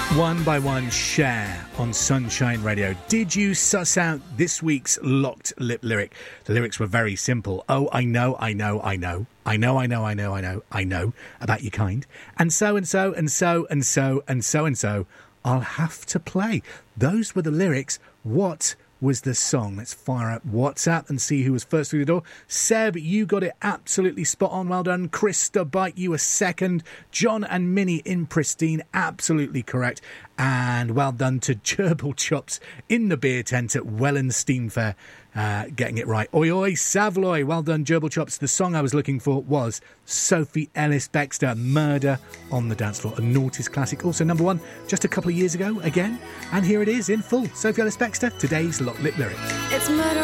One by one, Cher on Sunshine Radio. Did you suss out this week's locked lip lyric? The lyrics were very simple. Oh, I know about your kind. And so, I'll have to play. Those were the lyrics. What was the song? Let's fire up WhatsApp and see who was first through the door. Seb, you got it absolutely spot on. Well done. Krista Bite, you were second. John and Minnie in Pristine, absolutely correct. And well done to Gerbil Chops in the beer tent at Welland Steam Fair, getting it right. Oi, oi, Savloy. Well done, Gerbil Chops. The song I was looking for was Sophie Ellis-Bextor, Murder on the Dance Floor, a noughties classic. Also number one just a couple of years ago again. And here it is in full. Sophie Ellis-Bextor, today's Locked Lip Lyrics. It's murder.